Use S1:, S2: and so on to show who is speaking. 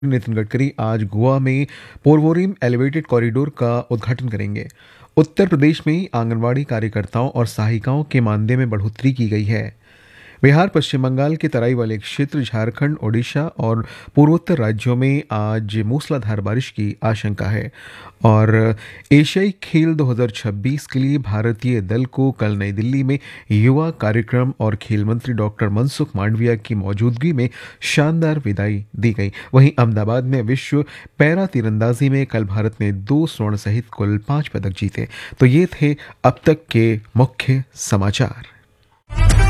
S1: नितिन गडकरी आज गोवा में Porvorim elevated corridor का उद्घाटन करेंगे। उत्तर प्रदेश में आंगनवाड़ी कार्यकर्ताओं और सहायिकाओं के मानदेय में बढ़ोतरी की गई है। बिहार, पश्चिम बंगाल के तराई वाले क्षेत्र, झारखंड, ओडिशा और पूर्वोत्तर राज्यों में आज मूसलाधार बारिश की आशंका है। और एशियाई खेल 2026 के लिए भारतीय दल को कल नई दिल्ली में युवा कार्यक्रम और खेल मंत्री डॉक्टर मनसुख मांडविया की मौजूदगी में शानदार विदाई दी गई। वहीं अहमदाबाद में विश्व पैरा तीरंदाजी में कल भारत ने 2 स्वर्ण सहित कुल 5 पदक जीते। तो ये थे अब तक के मुख्य समाचार।